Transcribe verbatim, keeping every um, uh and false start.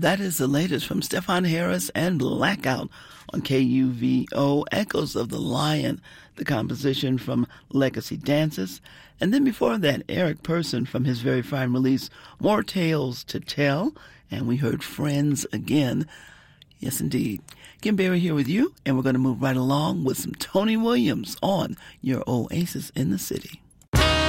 That is the latest from Stefan Harris and Blackout on K U V O, Echoes of the Lion, the composition from Legacy Dances. And then before that, Eric Person from his very fine release, More Tales to Tell, and we heard Friends again. Yes, indeed. Kim Berry here with you, and we're going to move right along with some Tony Williams on your Oasis in the City.